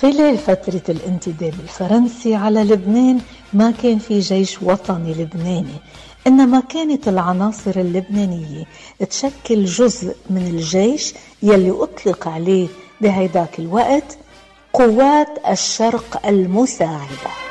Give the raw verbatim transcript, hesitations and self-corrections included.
خلال فترة الانتداب الفرنسي على لبنان ما كان في جيش وطني لبناني، إنما كانت العناصر اللبنانية تشكل جزء من الجيش يلي أطلق عليه بهيداك الوقت قوات الشرق المساعدة.